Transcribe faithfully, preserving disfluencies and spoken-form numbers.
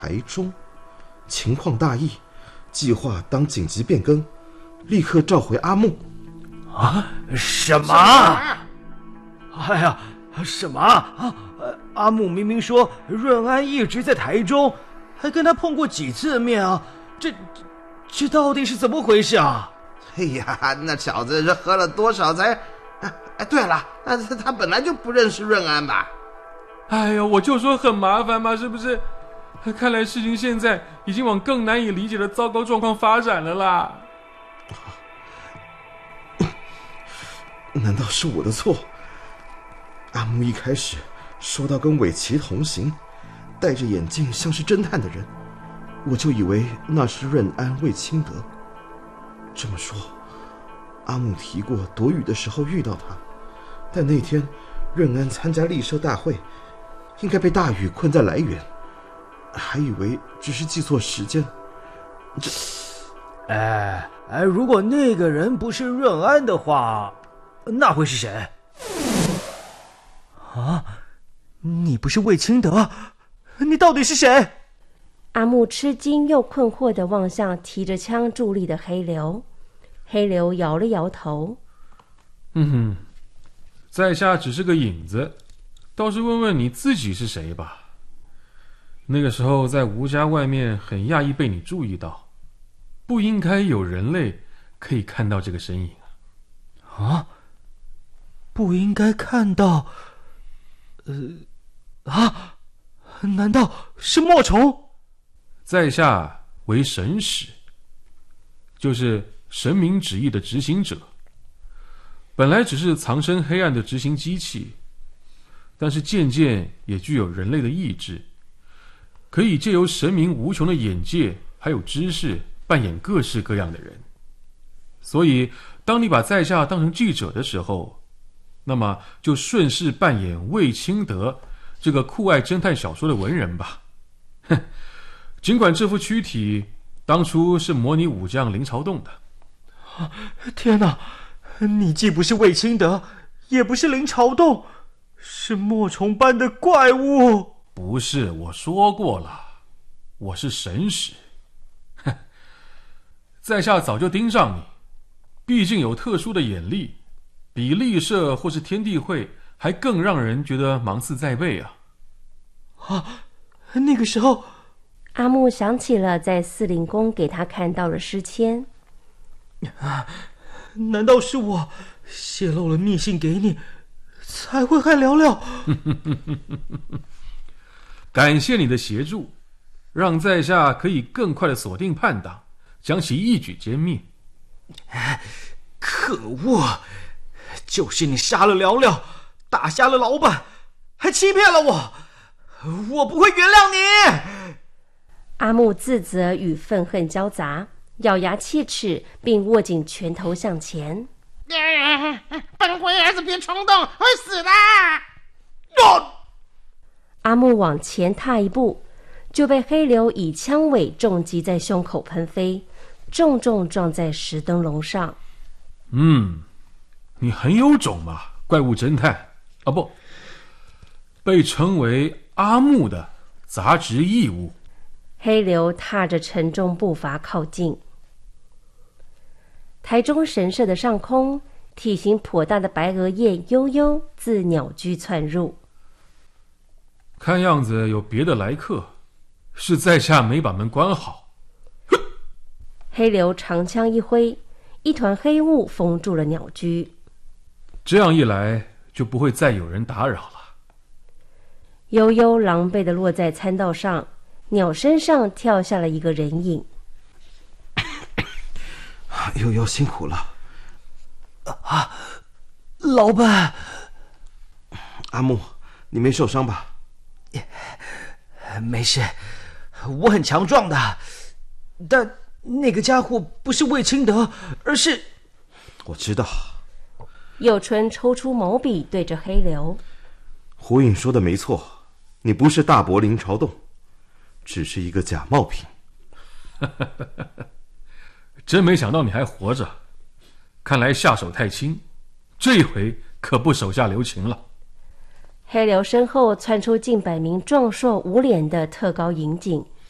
台中，情况大异，计划当紧急变更，立刻召回阿木。 啊？什么？哎呀，什么啊？阿木明明说润安一直在台中，还跟他碰过几次面啊，这这到底是怎么回事啊？ 哎呀，那小子是喝了多少才……哎，对了，那他本来就不认识润安吧？ 哎呀，我就说很麻烦嘛，是不是？看来事情现在已经往更难以理解的糟糕状况发展了啦。 难道是我的错？阿木一开始说到跟伟奇同行，戴着眼镜像是侦探的人，我就以为那是润安魏清德。这么说，阿木提过躲雨的时候遇到他，但那天润安参加立社大会，应该被大雨困在来源，还以为只是记错时间。这， 哎哎，如果那个人不是润安的话，那会是谁？啊，你不是魏清德，你到底是谁？ 阿木吃惊又困惑地望向提着枪伫立的黑流，黑流摇了摇头。 嗯哼，在下只是个影子，倒是问问你自己是谁吧。那个时候在吴家外面很讶异被你注意到，不应该有人类可以看到这个身影啊！不应该看到，呃，啊，难道是莫虫？ 在下为神使，就是神明旨意的执行者。本来只是藏身黑暗的执行机器，但是渐渐也具有人类的意志，可以借由神明无穷的眼界还有知识，扮演各式各样的人。所以当你把在下当成记者的时候，那么就顺势扮演魏清德这个酷爱侦探小说的文人吧。哼，尽管这副躯体当初是模拟武将林朝栋的。 天哪，你既不是魏清德，也不是林朝栋，是莫虫般的怪物。 不是，我说过了，我是神使。哼，在下早就盯上你，毕竟有特殊的眼力，比立社或是天地会还更让人觉得芒刺在背啊！ 啊，那个时候， 阿木想起了在四灵宫给他看到的诗签。 啊，难道是我泄露了密信给你，才会害聊聊？ 感谢你的协助，让在下可以更快的锁定叛党，将其一举歼灭。 可恶！就是你杀了聊聊，打瞎了老板，还欺骗了我，我不会原谅你！ 阿木自责与愤恨交杂，咬牙切齿，并握紧拳头向前。 本龟儿子别冲动，会死的！ 哦！ 阿木往前踏一步，就被黑流以枪尾重击在胸口喷飞，重重撞在石灯笼上。 嗯，你很有种嘛，怪物侦探啊，不，被称为阿木的杂职义务。 黑流踏着沉重步伐靠近。台中神社的上空，体型颇大的白额雁悠悠自鸟居窜入。 看样子有别的来客，是在下没把门关好。 黑流长枪一挥，一团黑雾封住了鸟居。 这样一来，就不会再有人打扰了。 悠悠狼狈地落在餐道上，鸟身上跳下了一个人影。 悠悠辛苦了。 啊，老板。 阿木，你没受伤吧？ 没事，我很强壮的，但那个家伙不是魏清德，而是…… 我知道。 右春抽出毛笔对着黑流。 胡颖说的没错，你不是大伯林朝栋，只是一个假冒品。 真没想到你还活着，看来下手太轻，这回可不手下留情了。 黑流身后窜出近百名壮硕无脸的特高营警，